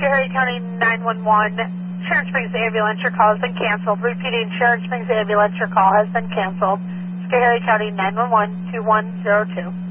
Schoharie County 911, Sharon Springs ambulance, your call has been canceled. Repeating, Sharon Springs ambulance, your call has been canceled. Schoharie County 911, 2102.